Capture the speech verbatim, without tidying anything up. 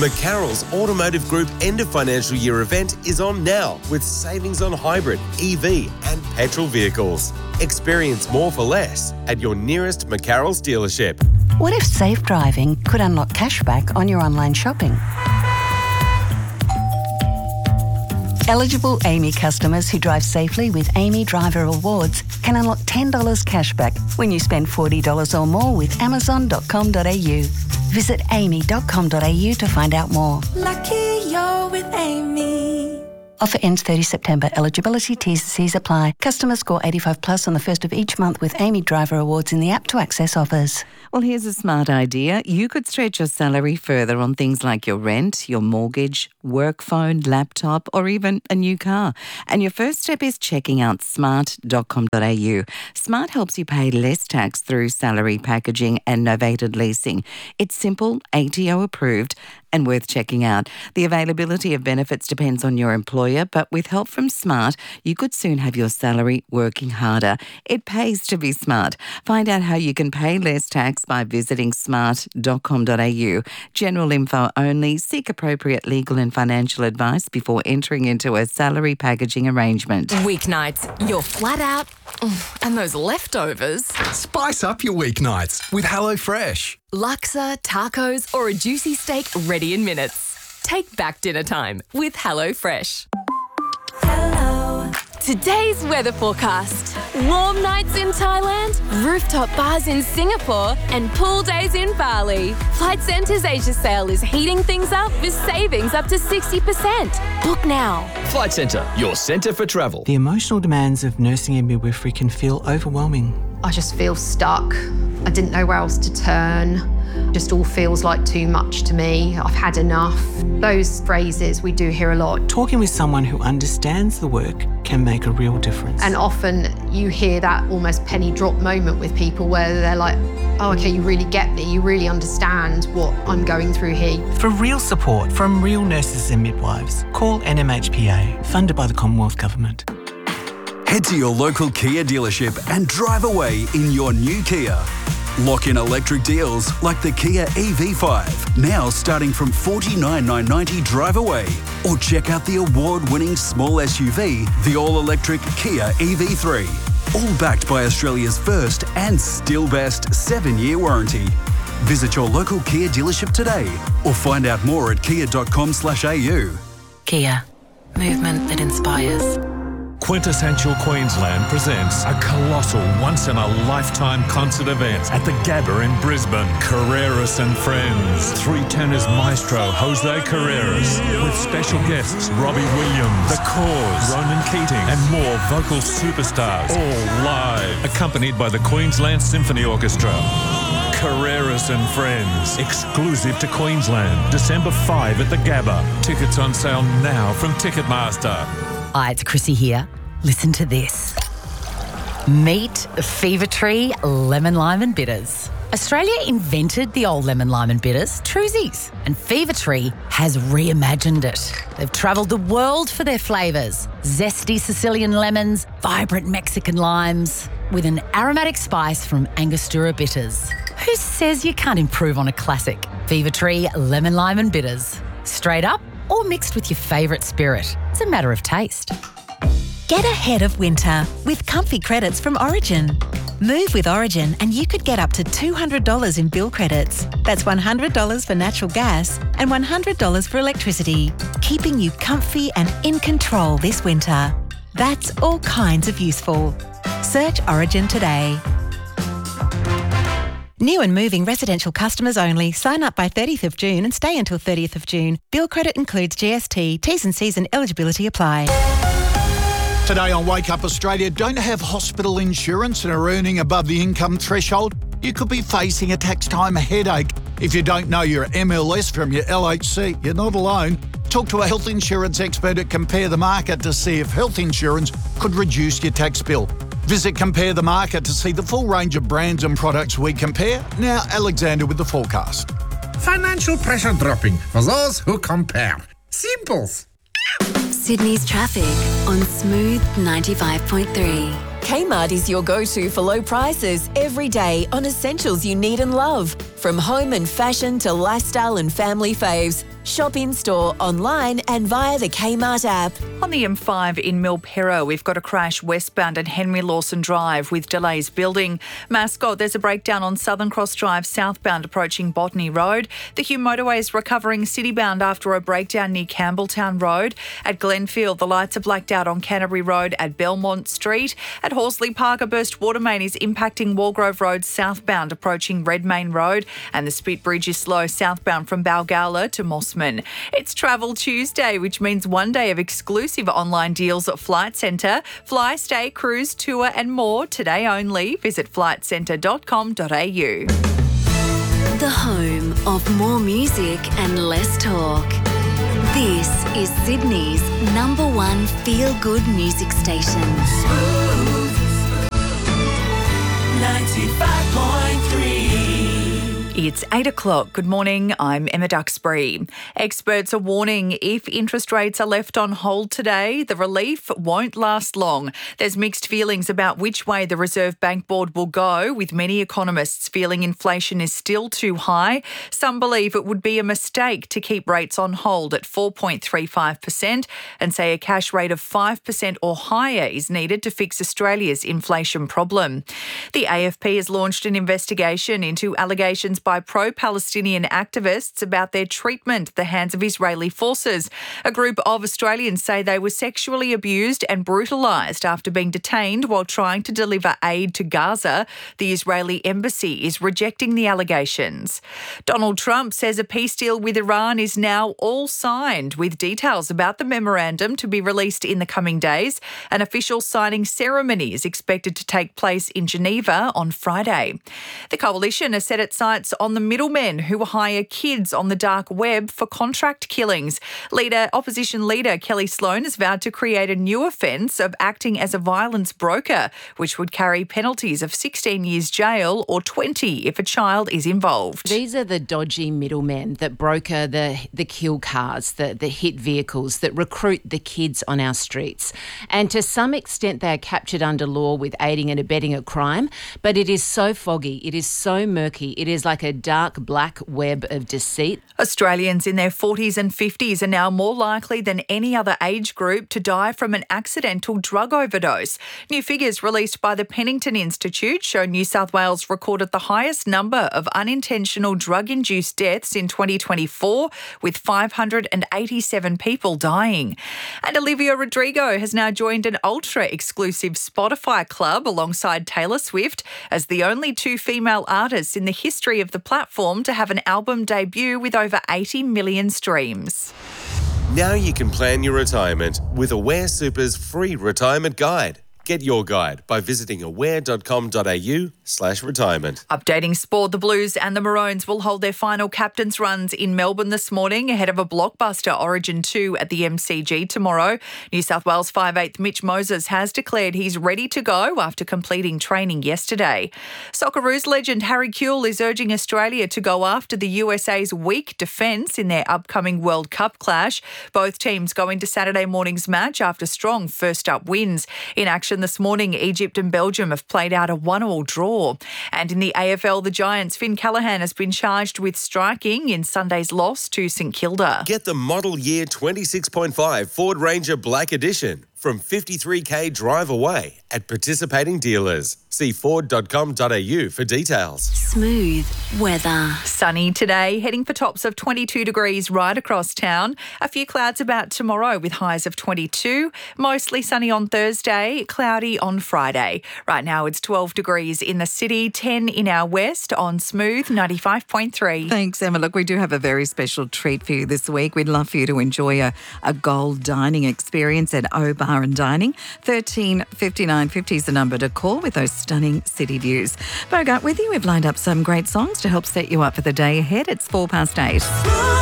McCarroll's Automotive Group end of financial year event is on now with savings on hybrid, E V and petrol vehicles. Experience more for less at your nearest McCarroll's dealership. What if safe driving could unlock cashback on your online shopping? Eligible A M I customers who drive safely with A M I Driver Awards can unlock ten dollars cashback when you spend forty dollars or more with amazon dot com dot a u. Visit a m i dot com dot a u to find out more. Lucky you're with Amy. Offer ends thirtieth September. Eligibility T's and C's apply. Customers score eighty-five plus on the first of each month with A M I Driver Awards in the app to access offers. Well, here's a smart idea. You could stretch your salary further on things like your rent, your mortgage, work phone, laptop, or even a new car. And your first step is checking out smart dot com dot a u. Smart helps you pay less tax through salary packaging and novated leasing. It's simple, A T O approved, and worth checking out. The availability of benefits depends on your employer, but with help from Smart, you could soon have your salary working harder. It pays to be smart. Find out how you can pay less tax by visiting smart dot com dot a u. General info only. Seek appropriate legal and financial advice before entering into a salary packaging arrangement. Weeknights, you're flat out, and those leftovers. Spice up your weeknights with HelloFresh. Laksa, tacos, or a juicy steak ready in minutes. Take back dinner time with HelloFresh. Hello. Today's weather forecast. Warm nights in Thailand, rooftop bars in Singapore, and pool days in Bali. Flight Centre's Asia sale is heating things up with savings up to sixty percent. Book now. Flight Centre, your centre for travel. The emotional demands of nursing and midwifery can feel overwhelming. I just feel stuck. I didn't know where else to turn. Just all feels like too much to me. I've had enough. Those phrases we do hear a lot. Talking with someone who understands the work can make a real difference. And often you hear that almost penny drop moment with people where they're like, oh, okay, you really get me. You really understand what I'm going through here. For real support from real nurses and midwives, call N M H P A, funded by the Commonwealth Government. Head to your local Kia dealership and drive away in your new Kia. Lock in electric deals like the Kia E V five, now starting from forty-nine thousand nine hundred ninety drive away. Or check out the award-winning small S U V, the all-electric Kia E V three. All backed by Australia's first and still best seven-year warranty. Visit your local Kia dealership today or find out more at kia dot com slash a u. Kia. Movement that inspires. Quintessential Queensland presents a colossal once-in-a-lifetime concert event at the Gabba in Brisbane. Carreras and Friends. Three tenors maestro Jose Carreras with special guests Robbie Williams, The Cause, Ronan Keating and more vocal superstars, all live, accompanied by the Queensland Symphony Orchestra. Carreras and Friends, exclusive to Queensland, December fifth at the Gabba. Tickets on sale now from Ticketmaster. Hi, it's Chrissy here. Listen to this. Meet Fever Tree Lemon Lime and Bitters. Australia invented the old lemon lime and bitters, Truzies, and Fever Tree has reimagined it. They've travelled the world for their flavours. Zesty Sicilian lemons, vibrant Mexican limes, with an aromatic spice from Angostura bitters. Who says you can't improve on a classic? Fever Tree Lemon Lime and Bitters. Straight up or mixed with your favourite spirit. It's a matter of taste. Get ahead of winter with comfy credits from Origin. Move with Origin and you could get up to two hundred dollars in bill credits. That's one hundred dollars for natural gas and one hundred dollars for electricity, keeping you comfy and in control this winter. That's all kinds of useful. Search Origin today. New and moving residential customers only. Sign up by thirtieth of June and stay until thirtieth of June. Bill credit includes G S T. T's and C's and eligibility apply. Today on Wake Up Australia, don't have hospital insurance and are earning above the income threshold? You could be facing a tax time headache. If you don't know your M L S from your L H C, you're not alone. Talk to a health insurance expert at Compare the Market to see if health insurance could reduce your tax bill. Visit Compare the Market to see the full range of brands and products we compare. Now, Alexander with the forecast. Financial pressure dropping for those who compare. Simples. Sydney's traffic on Smooth ninety-five point three. Kmart is your go-to for low prices every day on essentials you need and love. From home and fashion to lifestyle and family faves, Shop in-store, online and via the Kmart app. On the M five in Milperra, we've got a crash westbound at Henry Lawson Drive with delays building. Mascot, there's a breakdown on Southern Cross Drive southbound approaching Botany Road. The Hume motorway is recovering citybound after a breakdown near Campbelltown Road. At Glenfield, the lights are blacked out on Canterbury Road at Belmont Street. At Horsley Park, a burst water main is impacting Walgrove Road southbound approaching Redmayne Road, and the Spit Bridge is slow southbound from Balgowlah to Mossman. It's Travel Tuesday, which means one day of exclusive online deals at Flight Centre. Fly, stay, cruise, tour and more today only. Visit flight centre dot com dot a u. The home of more music and less talk. This is Sydney's number one feel-good music station. ninety-five point three. It's eight o'clock. Good morning. I'm Emma Duxbury. Experts are warning if interest rates are left on hold today, the relief won't last long. There's mixed feelings about which way the Reserve Bank Board will go, with many economists feeling inflation is still too high. Some believe it would be a mistake to keep rates on hold at four point three five percent and say a cash rate of five percent or higher is needed to fix Australia's inflation problem. The A F P has launched an investigation into allegations by pro-Palestinian activists about their treatment at the hands of Israeli forces. A group of Australians say they were sexually abused and brutalised after being detained while trying to deliver aid to Gaza. The Israeli embassy is rejecting the allegations. Donald Trump says a peace deal with Iran is now all signed, with details about the memorandum to be released in the coming days. An official signing ceremony is expected to take place in Geneva on Friday. The coalition has set its sights on the middlemen who hire kids on the dark web for contract killings. Leader, opposition leader Kelly Sloan has vowed to create a new offence of acting as a violence broker, which would carry penalties of sixteen years jail or twenty if a child is involved. These are the dodgy middlemen that broker the, the kill cars, the, the hit vehicles, that recruit the kids on our streets. And to some extent they are captured under law with aiding and abetting a crime, but it is so foggy, it is so murky, it is like a dark black web of deceit. Australians in their forties and fifties are now more likely than any other age group to die from an accidental drug overdose. New figures released by the Pennington Institute show New South Wales recorded the highest number of unintentional drug-induced deaths in twenty twenty-four, with five hundred eighty-seven people dying. And Olivia Rodrigo has now joined an ultra-exclusive Spotify club alongside Taylor Swift as the only two female artists in the history of the platform to have an album debut with over eighty million streams. Now you can plan your retirement with Aware Super's free retirement guide. Get your guide by visiting aware dot com dot a u slash retirement. Updating sport, the Blues and the Maroons will hold their final captain's runs in Melbourne this morning ahead of a blockbuster Origin two at the M C G tomorrow. New South Wales five eighth Mitch Moses has declared he's ready to go after completing training yesterday. Socceroos legend Harry Kewell is urging Australia to go after the U S A's weak defence in their upcoming World Cup clash. Both teams go into Saturday morning's match after strong first-up wins. In action this morning, Egypt and Belgium have played out a one-all draw. And in the A F L, the Giants' Finn Callaghan has been charged with striking in Sunday's loss to St Kilda. Get the model year twenty-six point five Ford Ranger Black Edition from fifty-three k drive away at participating dealers. See ford dot com dot a u for details. Smooth weather. Sunny today, heading for tops of twenty-two degrees right across town. A few clouds about tomorrow with highs of twenty-two. Mostly sunny on Thursday, cloudy on Friday. Right now it's twelve degrees in the city, ten in our west on Smooth ninety-five point three. Thanks, Emma. Look, we do have a very special treat for you this week. We'd love for you to enjoy a, a gold dining experience at O Bar and Dining. thirteen fifty-nine fifty is the number to call with those stunning city views. Bogart with you. We've lined up some great songs to help set you up for the day ahead. It's four past eight.